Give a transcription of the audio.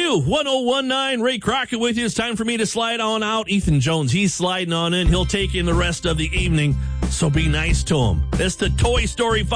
602-1019. Ray Crockett with you. It's time for me to slide on out. Ethan Jones, he's sliding on in. He'll take in the rest of the evening, so be nice to him. It's the Toy Story